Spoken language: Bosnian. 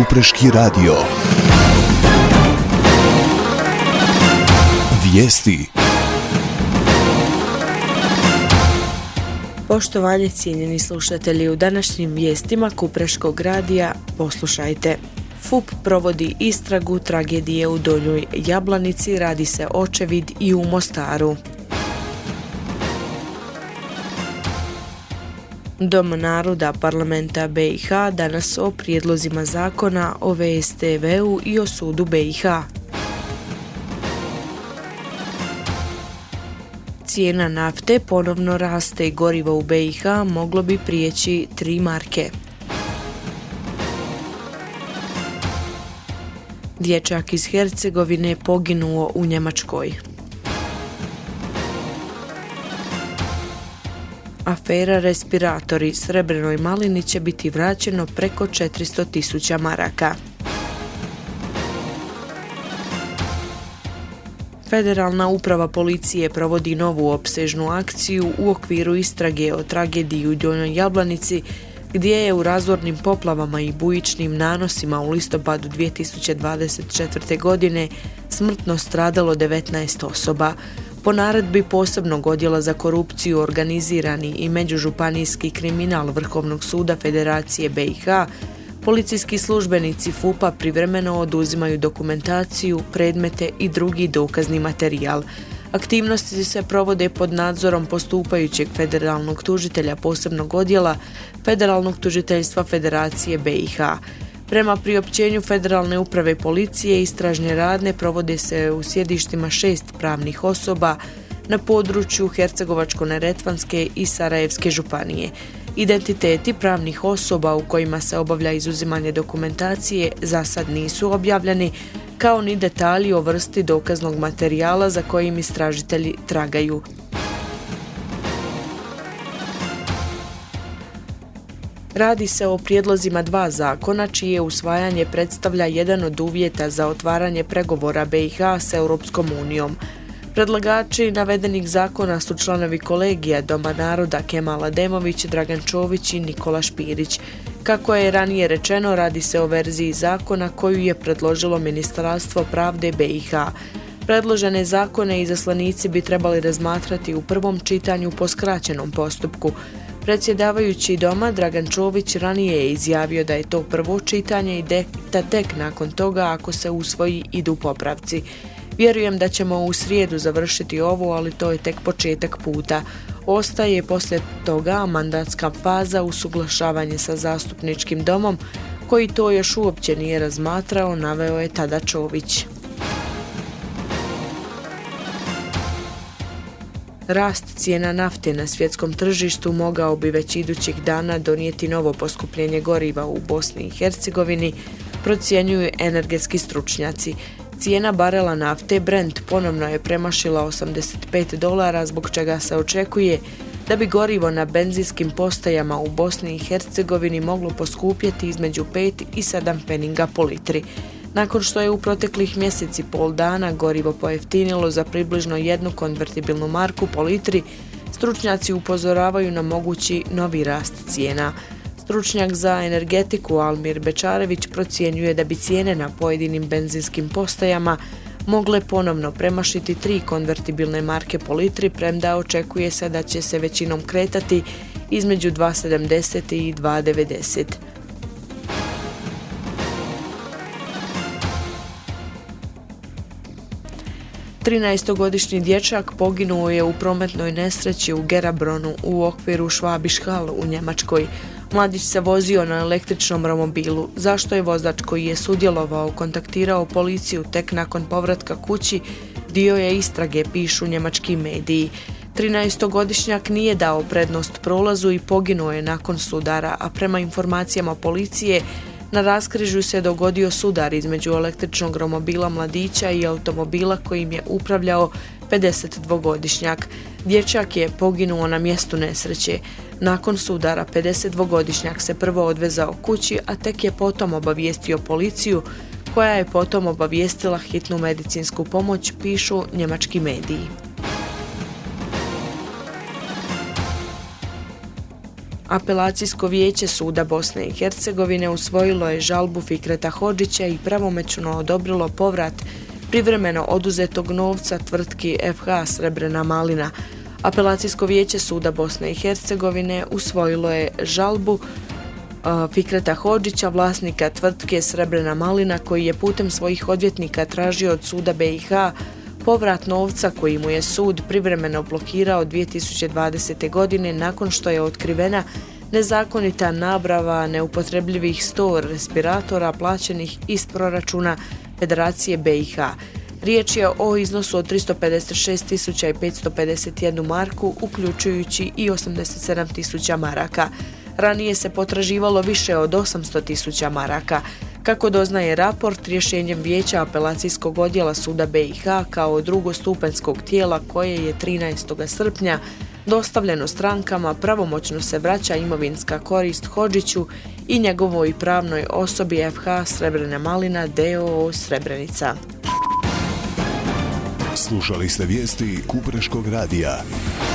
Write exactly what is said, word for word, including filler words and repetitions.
Kupreški radio. Vijesti. Poštovanje cijenjeni slušatelji, u današnjim vijestima Kupreškog radija poslušajte. F U P provodi istragu tragedije u Donjoj Jablanici, radi se očevid i u Mostaru. Dom naroda parlamenta B i H danas o prijedlozima zakona o V S T V-u i o sudu B i H. Cijena nafte ponovno raste i gorivo u B i H moglo bi prijeći tri marke. Dječak iz Hercegovine poginuo u Njemačkoj. Afera respiratori Srebrnoj malini će biti vraćeno preko četiristo tisuća maraka. Federalna uprava policije provodi novu opsežnu akciju u okviru istrage o tragediji u Donjoj Jablanici, gdje je u razornim poplavama i bujičnim nanosima u listopadu dvije tisuće dvadeset četvrte. godine smrtno stradalo devetnaest osoba. Po naredbi posebnog odjela za korupciju, organizirani i međužupanijski kriminal Vrhovnog suda Federacije B i H, policijski službenici F U P-a privremeno oduzimaju dokumentaciju, predmete i drugi dokazni materijal. Aktivnosti se provode pod nadzorom postupajućeg federalnog tužitelja posebnog odjela Federalnog tužiteljstva Federacije B i H. Prema priopćenju Federalne uprave policije, istražne radnje provode se u sjedištima šest pravnih osoba na području Hercegovačko-neretvanske i Sarajevske županije. Identiteti pravnih osoba u kojima se obavlja izuzimanje dokumentacije za sad nisu objavljeni, kao ni detalji o vrsti dokaznog materijala za kojim istražitelji tragaju. Radi se o prijedlozima dva zakona čije usvajanje predstavlja jedan od uvjeta za otvaranje pregovora B i H s Europskom unijom. Predlagači navedenih zakona su članovi kolegija Doma naroda Kemal Ademović, Dragan Čović i Nikola Špirić. Kako je ranije rečeno, radi se o verziji zakona koju je predložilo Ministarstvo pravde B i H. Predložene zakone izaslanici bi trebali razmatrati u prvom čitanju po skraćenom postupku. Predsjedavajući Doma Dragan Čović ranije je izjavio da je to prvo čitanje i da tek nakon toga, ako se usvoji, idu popravci. Vjerujem da ćemo u srijedu završiti ovo, ali to je tek početak puta. Ostaje poslije toga mandatska faza, usuglašavanje sa zastupničkim domom, koji to još uopće nije razmatrao, naveo je tada Čović. Rast cijena nafte na svjetskom tržištu mogao bi već idućih dana donijeti novo poskupljenje goriva u Bosni i Hercegovini, procjenjuju energetski stručnjaci. Cijena barela nafte Brent ponovno je premašila osamdeset pet dolara, zbog čega se očekuje da bi gorivo na benzinskim postajama u Bosni i Hercegovini moglo poskupjeti između pet i sedam pfeninga po litri. Nakon što je u proteklih mjeseci i pol dana gorivo pojeftinilo za približno jednu konvertibilnu marku po litri, stručnjaci upozoravaju na mogući novi rast cijena. Stručnjak za energetiku Almir Bečarević procjenjuje da bi cijene na pojedinim benzinskim postajama mogle ponovno premašiti tri konvertibilne marke po litri, premda očekuje se da će se većinom kretati između dva sedamdeset i dva devedeset. trinaestogodišnji dječak poginuo je u prometnoj nesreći u Gerabronu u okviru Schwabisch Hall u Njemačkoj. Mladić se vozio na električnom romobilu. Zašto je vozač koji je sudjelovao kontaktirao policiju tek nakon povratka kući, dio je istrage, pišu njemački mediji. trinaestogodišnjak nije dao prednost prolazu i poginuo je nakon sudara, a prema informacijama policije na raskrižju se dogodio sudar između električnog romobila mladića i automobila kojim je upravljao pedesetdvogodišnjak. Dječak je poginuo na mjestu nesreće. Nakon sudara pedesetdvogodišnjak se prvo odvezao kući, a tek je potom obavijestio policiju, koja je potom obavijestila hitnu medicinsku pomoć, pišu njemački mediji. Apelacijsko vijeće suda Bosne i Hercegovine usvojilo je žalbu Fikreta Hodžića i pravomoćno odobrilo povrat privremeno oduzetog novca tvrtki F H Srebrena malina. Apelacijsko vijeće suda Bosne i Hercegovine usvojilo je žalbu Fikreta Hodžića, vlasnika tvrtke Srebrena malina, koji je putem svojih odvjetnika tražio od suda B i H povrat novca koji mu je sud privremeno blokirao dvije tisuće dvadesete. godine nakon što je otkrivena nezakonita nabava neupotrebljivih sto respiratora plaćenih iz proračuna Federacije B i H. Riječ je o iznosu od tristo pedeset šest tisuća petsto pedeset jednu marku, uključujući i osamdeset sedam tisuća maraka. Ranije se potraživalo više od osamsto tisuća maraka. Kako doznaje raport, rješenjem vijeća apelacijskog odjela suda B i H kao drugostupanjskog tijela koje je trinaestog srpnja dostavljeno strankama, pravomoćno se vraća imovinska korist Hodžiću i njegovoj pravnoj osobi F H Srebrena malina d o o Srebrenica. Slušali ste vijesti Kupreškog radija.